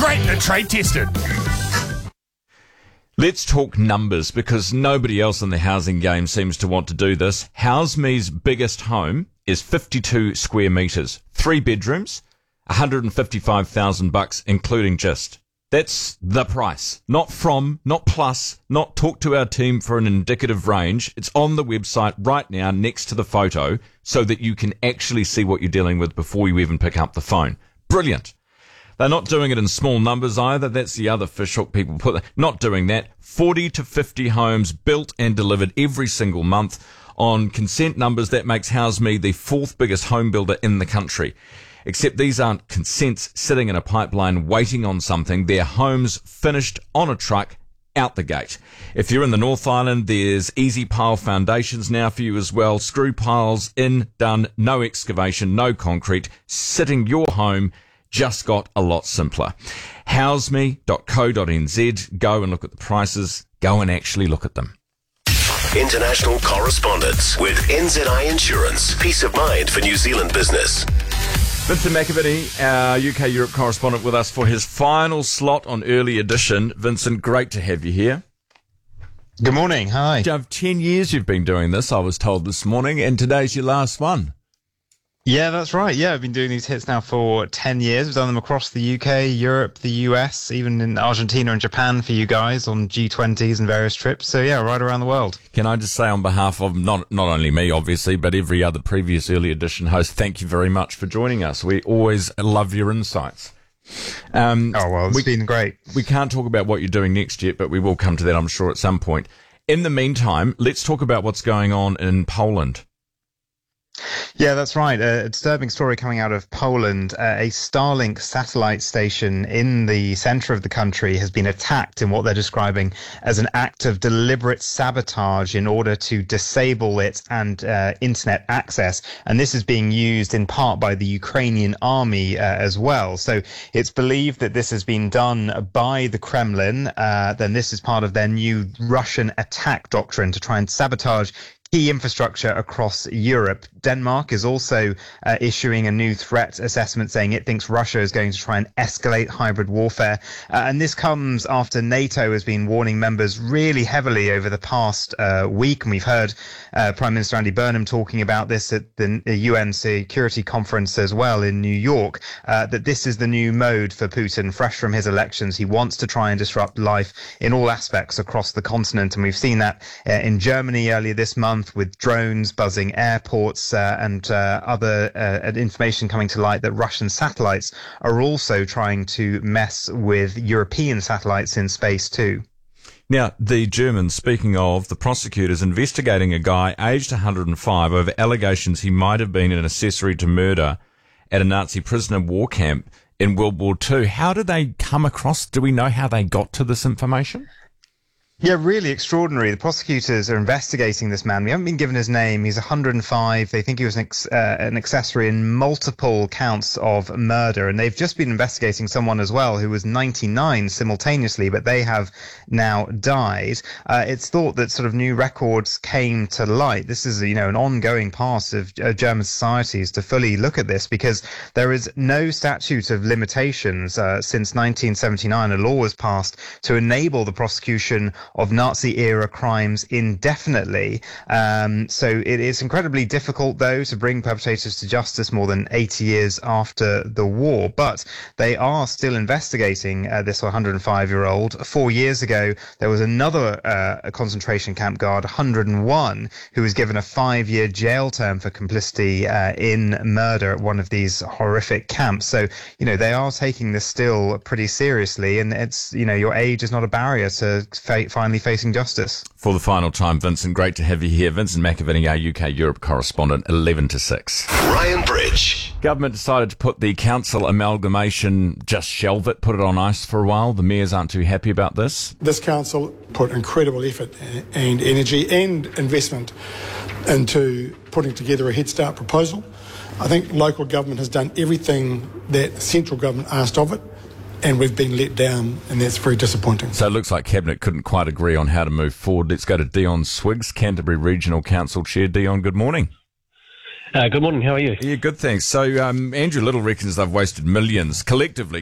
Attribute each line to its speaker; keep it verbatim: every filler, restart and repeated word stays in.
Speaker 1: Great and trade tested.
Speaker 2: Let's talk numbers, because nobody else in the housing game seems to want to do this. HouseMe's biggest home is fifty-two square metres, three bedrooms, one hundred fifty-five thousand bucks, including gist. That's the price. Not from, not plus, not talk to our team for an indicative range. It's on the website right now next to the photo so that you can actually see what you're dealing with before you even pick up the phone. Brilliant. They're not doing it in small numbers either. That's the other fishhook people put. Not doing that. forty to fifty homes built and delivered every single month on consent numbers. That makes HouseMe the fourth biggest home builder in the country. Except these aren't consents sitting in a pipeline waiting on something. They're homes finished on a truck out the gate. If you're in the North Island, there's easy pile foundations now for you as well. Screw piles in, done, no excavation, no concrete. Sitting your home just got a lot simpler. houseme dot co dot n z. Go and look at the prices. Go and actually look at them.
Speaker 3: International correspondence with N Z I Insurance. Peace of mind for New Zealand business.
Speaker 2: Vincent McAviney, our U K Europe correspondent, with us for his final slot on Early Edition. Vincent, great to have you here.
Speaker 4: Good morning. Hi.
Speaker 2: Of ten years you've been doing this, I was told this morning, and today's your last one.
Speaker 4: Yeah, that's right. Yeah, I've been doing these hits now for ten years. We've done them across the U K, Europe, the U S, even in Argentina and Japan for you guys on G twenties and various trips. So yeah, right around the world.
Speaker 2: Can I just say on behalf of not not only me, obviously, but every other previous Early Edition host, thank you very much for joining us. We always love your insights. Um,
Speaker 4: oh, well, it's
Speaker 2: we,
Speaker 4: been great.
Speaker 2: We can't talk about what you're doing next yet, but we will come to that, I'm sure, at some point. In the meantime, let's talk about what's going on in Poland.
Speaker 4: Yeah, that's right. A disturbing story coming out of Poland. Uh, a Starlink satellite station in the center of the country has been attacked in what they're describing as an act of deliberate sabotage in order to disable it and uh, internet access. And this is being used in part by the Ukrainian army uh, as well. So it's believed that this has been done by the Kremlin. Uh, then this is part of their new Russian attack doctrine to try and sabotage key infrastructure across Europe. Denmark is also uh, issuing a new threat assessment saying it thinks Russia is going to try and escalate hybrid warfare. Uh, and this comes after NATO has been warning members really heavily over the past uh, week. And we've heard uh, Prime Minister Andy Burnham talking about this at the U N Security Conference as well in New York, uh, that this is the new mode for Putin, fresh from his elections. He wants to try and disrupt life in all aspects across the continent. And we've seen that uh, in Germany earlier this month, with drones buzzing airports uh, and uh, other uh, information coming to light that Russian satellites are also trying to mess with European satellites in space too.
Speaker 2: Now, the Germans, speaking of, the prosecutors investigating a guy aged one hundred five over allegations he might have been an accessory to murder at a Nazi prisoner war camp in World War Two. How did they come across? Do we know how they got to this information?
Speaker 4: Yeah, really extraordinary. The prosecutors are investigating this man. We haven't been given his name. He's one hundred five. They think he was an, ex- uh, an accessory in multiple counts of murder. And they've just been investigating someone as well who was ninety-nine simultaneously, but they have now died. Uh, it's thought that sort of new records came to light. This is, you know, an ongoing part of uh, German societies to fully look at this, because there is no statute of limitations uh, since nineteen seventy-nine. A law was passed to enable the prosecution of Nazi-era crimes indefinitely. Um, so it is incredibly difficult, though, to bring perpetrators to justice more than eighty years after the war. But they are still investigating uh, this one hundred five-year-old. Four years ago, there was another uh, concentration camp guard, one hundred one, who was given a five-year jail term for complicity uh, in murder at one of these horrific camps. So, you know, they are taking this still pretty seriously. And it's, you know, your age is not a barrier to fa- finally facing justice.
Speaker 2: For the final time, Vincent, great to have you here. Vincent McAviney, our U K Europe correspondent, eleven to six.
Speaker 3: Ryan Bridge.
Speaker 2: Government decided to put the council amalgamation, just shelve it, put it on ice for a while. The mayors aren't too happy about this.
Speaker 5: This council put incredible effort and energy and investment into putting together a Head Start proposal. I think local government has done everything that central government asked of it, and we've been let down, and that's very disappointing.
Speaker 2: So it looks like Cabinet couldn't quite agree on how to move forward. Let's go to Dion Swiggs, Canterbury Regional Council Chair. Dion, good morning.
Speaker 6: Uh, good morning, how are you?
Speaker 2: Yeah, good, thanks. So um, Andrew Little reckons they've wasted millions, collectively,